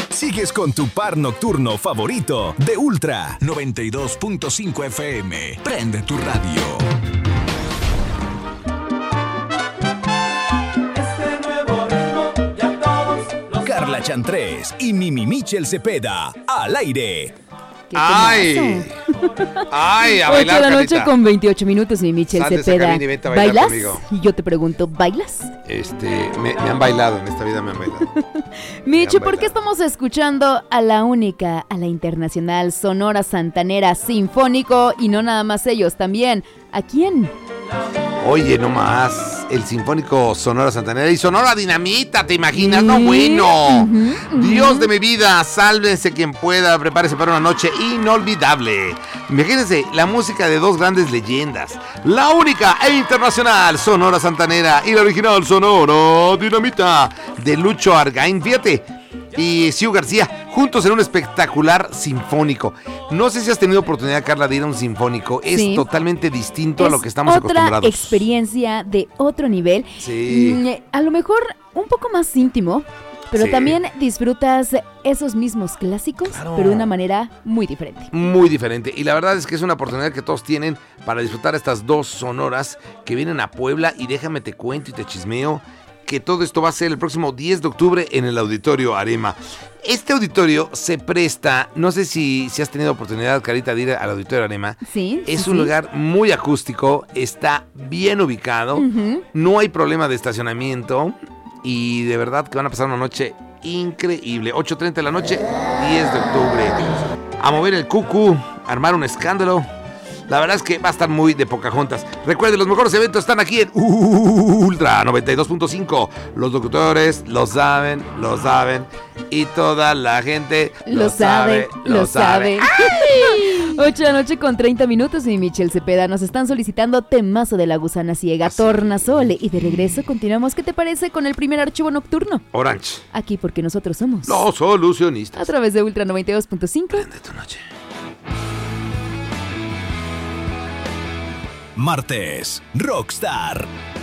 Sigues con tu par nocturno favorito de Ultra 92.5 FM. Prende tu radio. Este nuevo ritmo ya todos lo Carla saben. Chantrés y Mimi Michel Cepeda al aire. ¡Qué ¡Ay! temazo! ¡Ay! A 8 de bailar, la noche Carlita. con 28 minutos, mi Michel Sal de esa Cepeda. cabina y vete a bailar ¿Bailas? conmigo. Y yo te pregunto, ¿bailas? Me han bailado, en esta vida me han bailado. Micho, han ¿por qué bailado. estamos escuchando a la única, a la internacional Sonora Santanera Sinfónico? Y no nada más ellos, también. ¿A quién? Oye, no más, el Sinfónico Sonora Santanera y Sonora Dinamita, ¿te imaginas? Sí. No, bueno. Ujú, ujú. Dios de mi vida, sálvense quien pueda, prepárese para una noche inolvidable. Imagínense la música de dos grandes leyendas, la única e internacional Sonora Santanera y la original Sonora Dinamita de Lucho Argaín, fíjate, y Siu García, juntos en un espectacular sinfónico. No sé si has tenido oportunidad, Carla, de ir a un sinfónico. Es Sí. totalmente distinto a Es lo que estamos otra acostumbrados. experiencia de otro nivel. Sí. A lo mejor un poco más íntimo, pero Sí. también disfrutas esos mismos clásicos, Claro. pero de una manera muy diferente. Muy diferente. Y la verdad es que es una oportunidad que todos tienen para disfrutar estas dos sonoras que vienen a Puebla. Y déjame te cuento y te chismeo que todo esto va a ser el próximo 10 de octubre en el Auditorio Arema. Este auditorio se presta, no sé si has tenido oportunidad, Carita, de ir al Auditorio Arema. Sí. Es sí, un sí. lugar muy acústico, está bien ubicado, Ujú. no hay problema de estacionamiento y de verdad que van a pasar una noche increíble. 8:30 de la noche, 10 de octubre. A mover el cucú, armar un escándalo. La verdad es que va a estar muy de Pocahontas. Recuerden, los mejores eventos están aquí en Ultra 92.5. Los locutores lo saben, y toda la gente Lo sabe. 8 de la noche con 30 minutos, mi Michel Cepeda. Nos están solicitando temazo de La Gusana Ciega, Así. Tornasole. Y de regreso continuamos. ¿Qué te parece con el primer archivo nocturno? Orange, Aquí porque nosotros somos los a solucionistas. través de Ultra 92.5. De tu noche. Martes, Rockstar.